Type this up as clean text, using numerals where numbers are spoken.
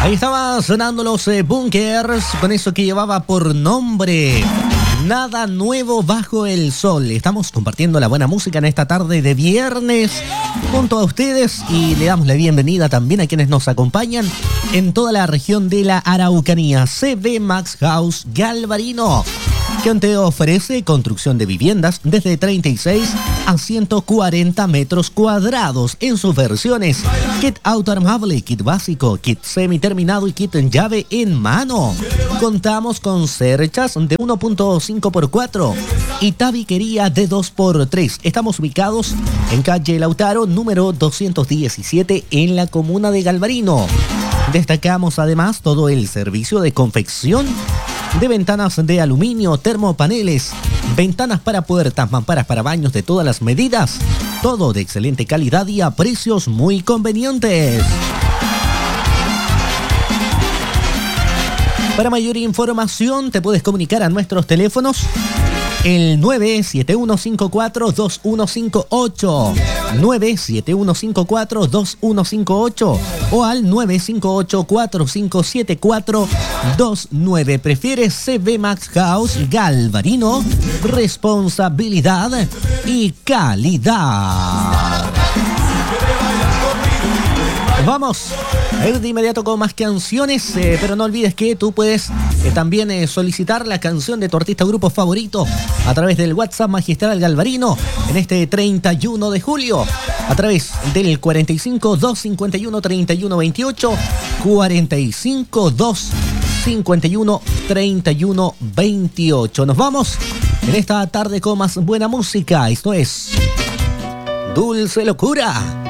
Ahí estaban sonando los Bunkers con eso que llevaba por nombre Nada Nuevo Bajo el Sol. Estamos compartiendo la buena música en esta tarde de viernes junto a ustedes y le damos la bienvenida también a quienes nos acompañan en toda la región de la Araucanía. CB Max House Galvarino, quien te ofrece construcción de viviendas desde 36 a 140 metros cuadrados en sus versiones kit autoarmable, kit básico, kit semiterminado y kit en llave en mano. Contamos con cerchas de 1.5x4 y tabiquería de 2x3. Estamos ubicados en calle Lautaro, número 217, en la comuna de Galvarino. Destacamos además todo el servicio de confección de ventanas de aluminio, termopaneles, ventanas para puertas, mamparas para baños de todas las medidas. Todo de excelente calidad y a precios muy convenientes. Para mayor información te puedes comunicar a nuestros teléfonos el 971542158, 971542158 o al 958457429. Prefieres CB Max House Galvarino, responsabilidad y calidad. Vamos a ir de inmediato con más canciones, pero no olvides que tú puedes también solicitar la canción de tu artista o grupo favorito a través del WhatsApp Magistral Galvarino en este 31 de julio, a través del 45 251 31 28, 45 251 31 28. Nos vamos en esta tarde con más buena música. Esto es Dulce Locura.